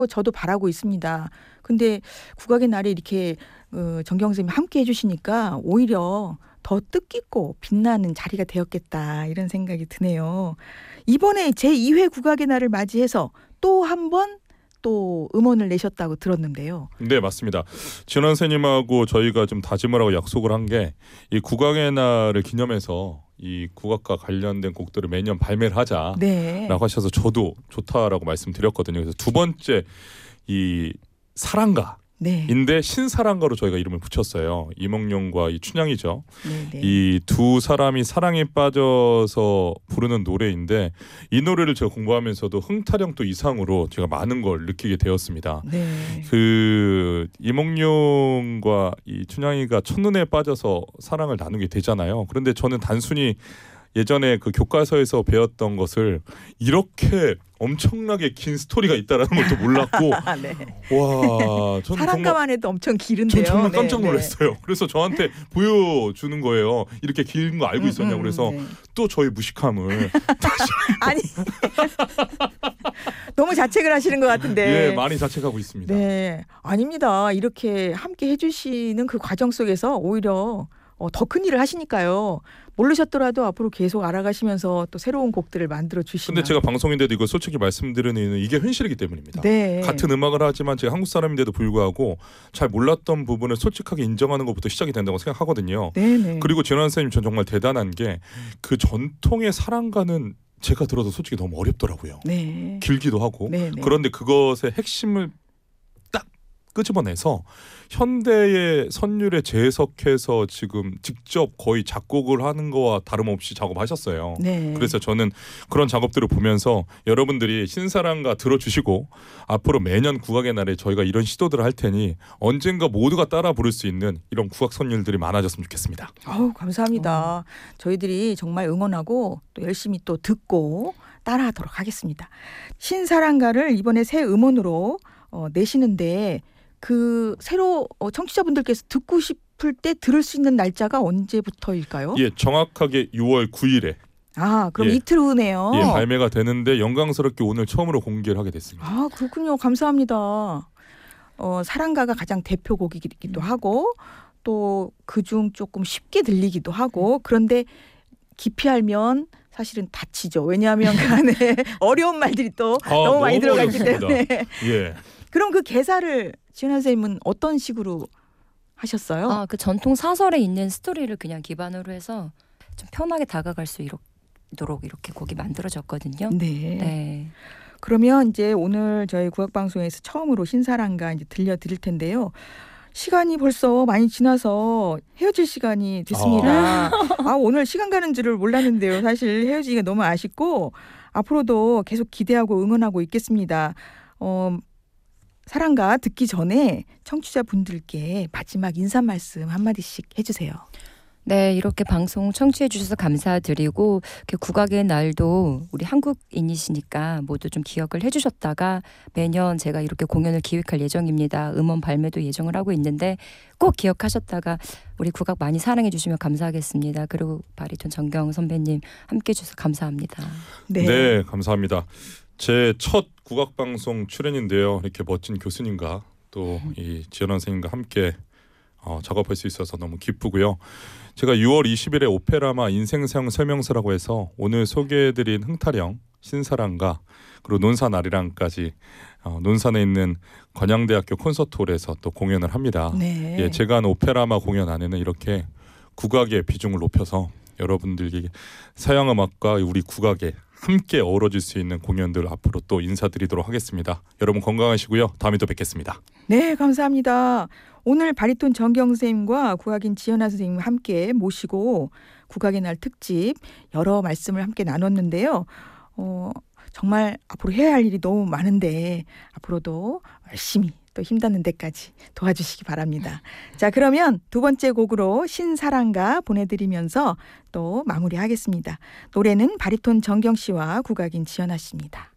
저도 바라고 있습니다. 근데 국악의 날에 이렇게 정경 선생님이 함께 해주시니까 오히려 더 뜻깊고 빛나는 자리가 되었겠다 이런 생각이 드네요. 이번에 제2회 국악의 날을 맞이해서 또 한 번 또 음원을 내셨다고 들었는데요. 네, 맞습니다. 지원 선생님하고 저희가 좀 다짐을 하고 약속을 한 게 이 국악의 날을 기념해서 이 국악과 관련된 곡들을 매년 발매를 하자라고 네. 하셔서 저도 좋다라고 말씀드렸거든요. 그래서 두 번째 이 사랑가 네. 인데 신사랑가로 저희가 이름을 붙였어요. 이몽룡과 이 춘향이죠. 네. 이 두 사람이 사랑에 빠져서 부르는 노래인데 이 노래를 제가 공부하면서도 흥타령 또 이상으로 제가 많은 걸 느끼게 되었습니다. 네. 그 이몽룡과 이 춘향이가 첫눈에 빠져서 사랑을 나누게 되잖아요. 그런데 저는 단순히 예전에 그 교과서에서 배웠던 것을 이렇게 엄청나게 긴 스토리가 있다라는 것도 몰랐고 네. 와, 저는 사랑가만 해도 엄청 길은데요. 전 정말 깜짝 네, 놀랐어요. 그래서 저한테 보여주는 거예요. 이렇게 긴 거 알고 있었냐고. 그래서 네. 또 저의 무식함을 아니 너무 자책을 하시는 것 같은데. 예, 많이 자책하고 있습니다. 네, 아닙니다. 이렇게 함께 해주시는 그 과정 속에서 오히려 더 큰 일을 하시니까요. 모르셨더라도 앞으로 계속 알아가시면서 또 새로운 곡들을 만들어 주시면. 근데 제가 방송인데도 이거 솔직히 말씀드리는 이유는 이게 현실이기 때문입니다. 네. 같은 음악을 하지만 제가 한국 사람인데도 불구하고 잘 몰랐던 부분을 솔직하게 인정하는 것부터 시작이 된다고 생각하거든요. 네네. 그리고 지원 선생님 전 정말 대단한 게 그 전통의 사랑가는 제가 들어도 솔직히 너무 어렵더라고요. 네. 길기도 하고. 네네. 그런데 그것의 핵심을 딱 끄집어내서 현대의 선율에 재해석해서 지금 직접 거의 작곡을 하는 거와 다름없이 작업하셨어요. 네. 그래서 저는 그런 작업들을 보면서 여러분들이 신사랑가 들어주시고 앞으로 매년 국악의 날에 저희가 이런 시도들을 할 테니 언젠가 모두가 따라 부를 수 있는 이런 국악 선율들이 많아졌으면 좋겠습니다. 아우, 감사합니다. 저희들이 정말 응원하고 또 열심히 또 듣고 따라하도록 하겠습니다. 신사랑가를 이번에 새 음원으로 내시는데 그 새로 청취자분들께서 듣고 싶을 때 들을 수 있는 날짜가 언제부터일까요? 예, 정확하게 6월 9일에 그럼 예. 이틀 후네요. 예, 발매가 되는데 영광스럽게 오늘 처음으로 공개를 하게 됐습니다. 그렇군요. 감사합니다. 사랑가가 가장 대표곡이기도 하고 또 그중 조금 쉽게 들리기도 하고 그런데 깊이 알면 사실은 다치죠. 왜냐하면 그 안에 어려운 말들이 또 너무 많이 들어가 있기 때문에. 예. 그럼 그 개사를 지은아 선생님은 어떤 식으로 하셨어요? 그 전통 사설에 있는 스토리를 그냥 기반으로 해서 좀 편하게 다가갈 수 있도록 이렇게 곡이 만들어졌거든요. 네. 네. 그러면 이제 오늘 저희 국악방송에서 처음으로 신사랑가 이제 들려드릴 텐데요. 시간이 벌써 많이 지나서 헤어질 시간이 됐습니다. 오늘 시간 가는 줄을 몰랐는데요. 사실 헤어지기가 너무 아쉽고 앞으로도 계속 기대하고 응원하고 있겠습니다. 사랑가 듣기 전에 청취자분들께 마지막 인사 말씀 한마디씩 해주세요. 네, 이렇게 방송 청취해 주셔서 감사드리고 국악의 날도 우리 한국인이시니까 모두 좀 기억을 해주셨다가 매년 제가 이렇게 공연을 기획할 예정입니다. 음원 발매도 예정을 하고 있는데 꼭 기억하셨다가 우리 국악 많이 사랑해 주시면 감사하겠습니다. 그리고 바리톤 정경 선배님 함께해 주셔서 감사합니다. 네, 감사합니다. 제 첫 국악방송 출연인데요. 이렇게 멋진 교수님과 또 이 지연원 선생님과 함께 작업할 수 있어서 너무 기쁘고요. 제가 6월 20일에 오페라마 인생사용 설명서라고 해서 오늘 소개해드린 흥타령, 신사랑가 그리고 논산 아리랑까지 논산에 있는 건양대학교 콘서트홀에서 또 공연을 합니다. 네. 예, 제가 한 오페라마 공연 안에는 이렇게 국악의 비중을 높여서 여러분들에게 서양음악과 우리 국악에 함께 어우러질 수 있는 공연들 앞으로 또 인사드리도록 하겠습니다. 여러분 건강하시고요. 다음에 또 뵙겠습니다. 네, 감사합니다. 오늘 바리톤 정경 선생님과 국악인 지연아 선생님 함께 모시고 국악의 날 특집 여러 말씀을 함께 나눴는데요. 정말 앞으로 해야 할 일이 너무 많은데 앞으로도 열심히 또 힘닿는 데까지 도와주시기 바랍니다. 자, 그러면 두 번째 곡으로 신사랑가 보내드리면서 또 마무리하겠습니다. 노래는 바리톤 정경 씨와 국악인 지연아 씨입니다.